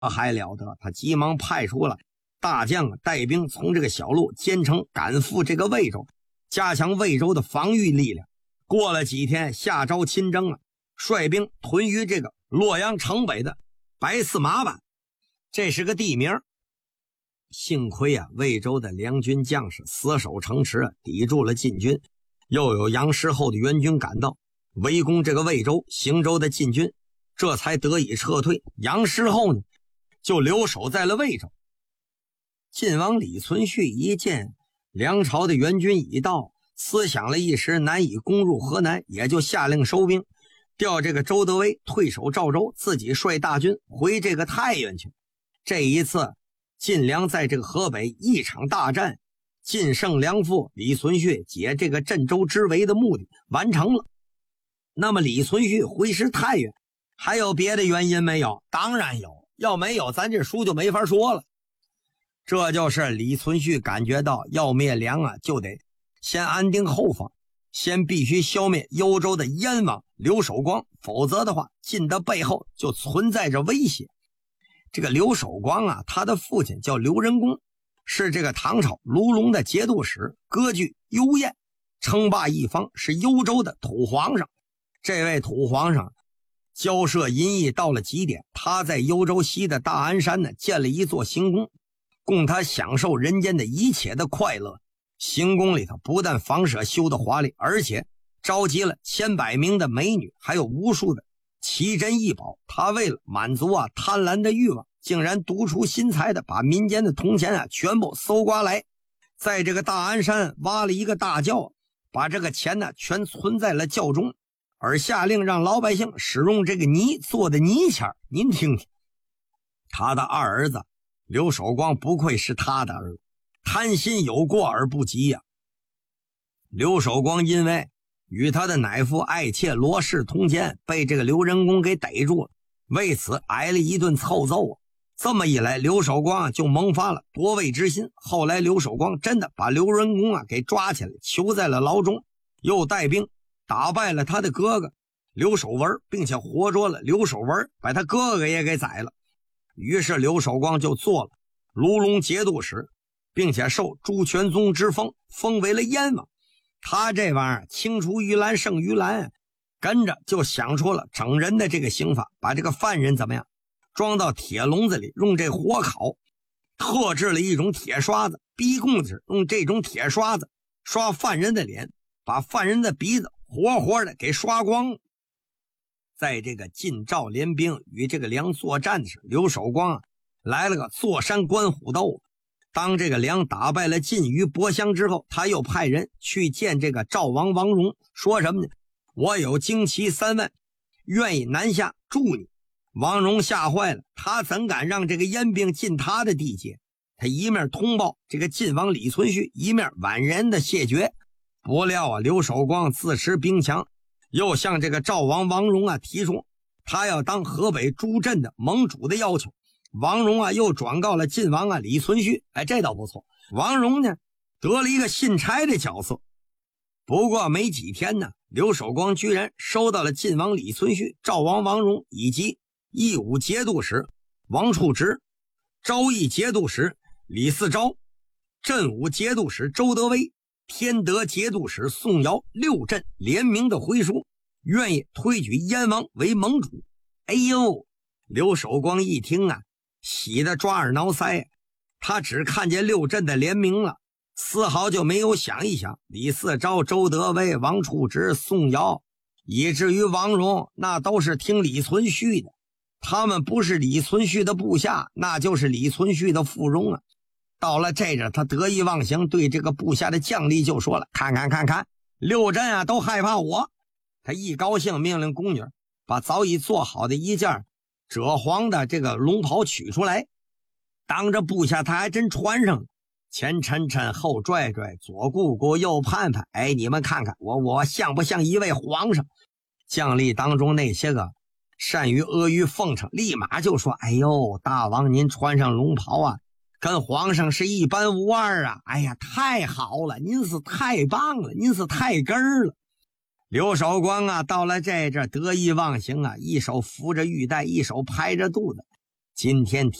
还了得，他急忙派出了大将带兵从这个小路兼程赶赴这个魏州，加强魏州的防御力量。过了几天，下诏亲征率兵屯于这个洛阳城北的白寺马坂，这是个地名。幸亏魏州的梁军将士死守城池抵住了晋军，又有杨师厚的援军赶到，围攻这个魏州、邢州的晋军，这才得以撤退。杨师厚呢，就留守在了魏州。晋王李存勖一见梁朝的援军已到，思想了一时难以攻入河南，也就下令收兵，调这个周德威退守赵州，自己率大军回这个太原去。这一次晋梁在这个河北一场大战，晋胜梁负，李存勖解这个镇州之围的目的完成了。那么李存勖回师太原还有别的原因没有？当然有，要没有咱这书就没法说了。这就是李存勖感觉到要灭梁就得先安定后方，先必须消灭幽州的燕王刘守光，否则的话晋的背后就存在着威胁。这个刘守光他的父亲叫刘仁恭，是这个唐朝卢龙的节度使，割据幽燕，称霸一方，是幽州的土皇上。这位土皇上骄奢淫逸到了极点，他在幽州西的大安山建了一座行宫，供他享受人间的一切的快乐。行宫里头不但房舍修得华丽，而且召集了千百名的美女，还有无数的奇珍异宝。他为了满足贪婪的欲望，竟然独出心裁的把民间的铜钱全部搜刮来，在这个大安山挖了一个大窖，把这个钱全存在了窖中，而下令让老百姓使用这个泥做的泥钱。您听听，他的二儿子刘守光不愧是他的儿子，贪心有过而不及刘守光因为与他的乃父爱妾罗氏通奸，被这个刘仁恭给逮住了，为此挨了一顿臭揍这么一来，刘守光就萌发了夺位之心。后来刘守光真的把刘仁恭给抓起来，囚在了牢中，又带兵打败了他的哥哥刘守文，并且活捉了刘守文，把他哥哥也给宰了。于是刘守光就做了卢龙节度使，并且受朱全宗之封，封为了燕王。他这玩意儿青出于蓝胜于蓝，跟着就想出了整人的这个刑法，把这个犯人怎么样装到铁笼子里，用这火烤，特制了一种铁刷子，逼供子用这种铁刷子刷犯人的脸，把犯人的鼻子活活的给刷光。在这个晋赵联兵与这个梁作战时，刘守光来了个坐山观虎斗。当这个梁打败了晋于博乡之后，他又派人去见这个赵王王戎，说什么呢？我有精骑3万，愿意南下助你。王戎吓坏了，他怎敢让这个燕兵进他的地界？他一面通报这个晋王李存勖，一面婉然的谢绝。不料刘守光自持兵强，又向这个赵王王戎提出他要当河北诸镇的盟主的要求。王戎又转告了晋王李存勖，这倒不错，王戎呢得了一个信差的角色。不过没几天呢，刘守光居然收到了晋王李存勖、赵王王戎以及义武节度使王处直、昭义节度使李嗣昭、镇武节度使周德威、天德节度使宋尧6镇联名的回书，愿意推举燕王为盟主。哎呦，刘守光一听喜得抓耳挠腮，他只看见6镇的联名了，丝毫就没有想一想李嗣昭、周德威、王处直、宋尧，以至于王戎那都是听李存勖的，他们不是李存勖的部下，那就是李存勖的附庸到了这阵，他得意忘形，对这个部下的将领就说了：看看6镇都害怕我。他一高兴，命令宫女把早已做好的一件赭黄的这个龙袍取出来，当着部下他还真穿上了，前抻抻后拽拽，左顾顾右盼盼，你们看看我像不像一位皇上？将吏当中那些个善于阿谀奉承，立马就说：哎呦，大王您穿上龙袍跟皇上是一般无二哎呀，太好了，您是太棒了，您是太根儿了。刘守光到了这得意忘形一手扶着玉带，一手拍着肚子， 今天